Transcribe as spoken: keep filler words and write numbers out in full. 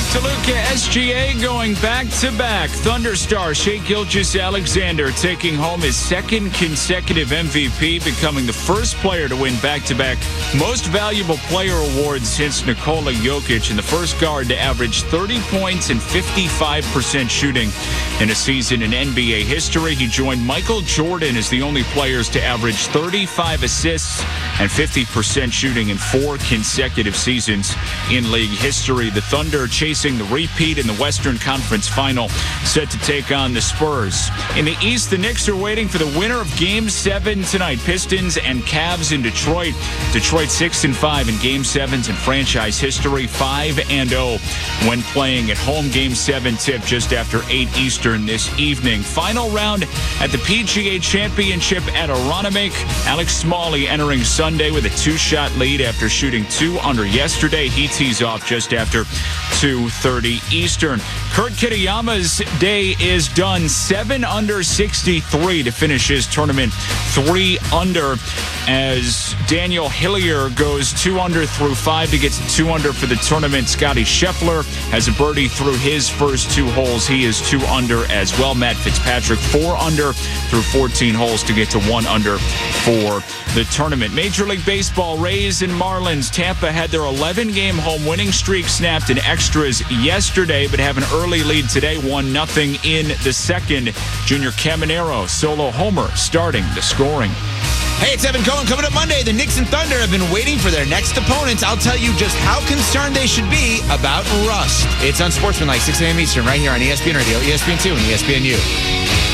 Toluca S G A going back-to-back. Thunderstar Shai Gilgeous-Alexander taking home his second consecutive M V P, becoming the first player to win back-to-back Most Valuable Player awards since Nikola Jokic, and the first guard to average thirty points and fifty-five percent shooting in a season in N B A history. He joined Michael Jordan as the only players to average thirty-five assists and fifty percent shooting in four consecutive seasons in league history. The Thunder chasing the repeat in the Western Conference Final, set to take on the Spurs. In the East, the Knicks are waiting for the winner of Game seven tonight. Pistons and Cavs in Detroit. Detroit six and five in Game sevens in franchise history, five and oh when playing at home. Game seven tip just after eight Eastern this evening. Final round at the P G A Championship at Aronimink. Alex Smalley entering Sunday with a two-shot lead after shooting two under yesterday. He tees off just after two thirty Eastern. Kurt Kitayama's day is done. seven under sixty-three to finish his tournament. three under as Daniel Hillier goes two under through five to get to two under for the tournament. Scotty Scheffler has a birdie through his first two holes. He is two under as well. Matt Fitzpatrick four under through fourteen holes to get to one under for the tournament. Major League Baseball, Rays and Marlins. Tampa had their eleven-game home winning streak snapped in extras yesterday, but have an early lead today, one nothing in the second. Junior Caminero, solo homer, starting the scoring. Hey, it's Evan Cohen. Coming up Monday, the Knicks and Thunder have been waiting for their next opponents. I'll tell you just how concerned they should be about rust. It's Unsportsmanlike, six a.m. Eastern, right here on E S P N Radio, E S P N two, and E S P N U.